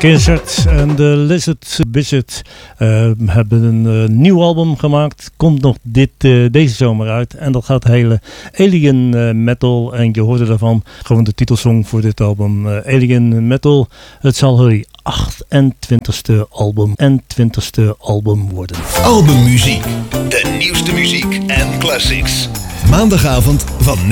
Gizzard en de Lizard Wizard hebben een nieuw album gemaakt. Komt nog deze zomer uit. En dat gaat hele alien metal. En je hoorde daarvan gewoon de titelsong voor dit album. Alien metal. Het zal hun 28ste album worden. Albummuziek. De nieuwste muziek en classics. Maandagavond van